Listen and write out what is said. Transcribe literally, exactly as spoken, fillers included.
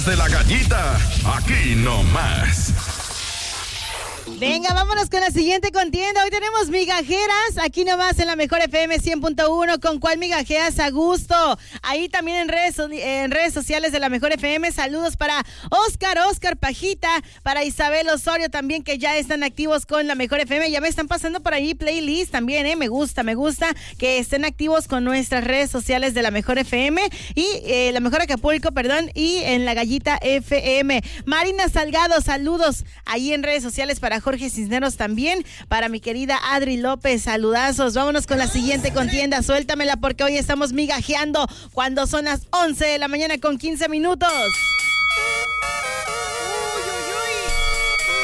De la gallita, aquí nomás. Venga, vámonos con la siguiente contienda. Hoy tenemos migajeras, aquí nomás en la mejor F M cien punto uno. ¿Con cuál migajeas a gusto? Ahí también en redes, en redes sociales de la mejor F M. Saludos para Oscar, Oscar Pajita, para Isabel Osorio también, que ya están activos con la mejor F M. Ya me están pasando por ahí playlist también, ¿eh? Me gusta, me gusta que estén activos con nuestras redes sociales de la mejor F M y eh, la mejor Acapulco, perdón, y en la gallita F M. Marina Salgado, saludos ahí en redes sociales para Jorge Cisneros también, para mi querida Adri López, saludazos. Vámonos con la siguiente contienda, suéltamela porque hoy estamos migajeando cuando son las once de la mañana con quince minutos.